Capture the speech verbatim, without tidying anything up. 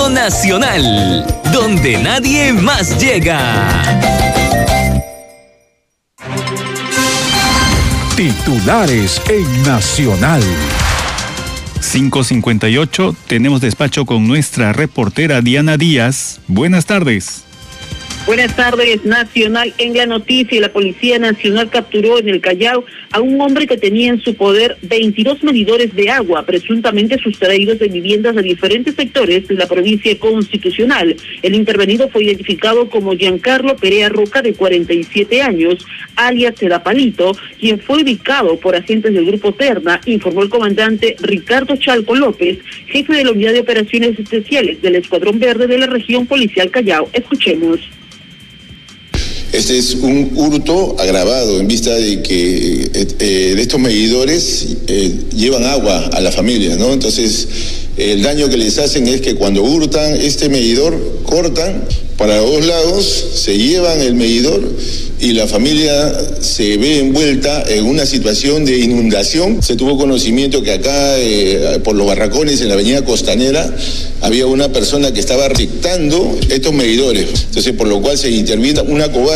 Radio Nacional, donde nadie más llega. Titulares en Nacional. cinco cincuenta y ocho, tenemos despacho con nuestra reportera Diana Díaz. Buenas tardes. Buenas tardes, Nacional. En la noticia, la Policía Nacional capturó en el Callao a un hombre que tenía en su poder veintidós medidores de agua, presuntamente sustraídos de viviendas de diferentes sectores de la provincia Constitucional. El intervenido fue identificado como Giancarlo Perea Roca, de cuarenta y siete años, alias Sedapalito, quien fue ubicado por agentes del Grupo Terna, informó el comandante Ricardo Chalco López, jefe de la Unidad de Operaciones Especiales del Escuadrón Verde de la Región Policial Callao. Escuchemos. Este es un hurto agravado en vista de que eh, de estos medidores eh, llevan agua a la familia, ¿no? Entonces, el daño que les hacen es que cuando hurtan este medidor, cortan para los dos lados, se llevan el medidor y la familia se ve envuelta en una situación de inundación. Se tuvo conocimiento que acá, eh, por los barracones en la avenida Costanera, había una persona que estaba reciclando estos medidores. Entonces, por lo cual se interviene una cobarde.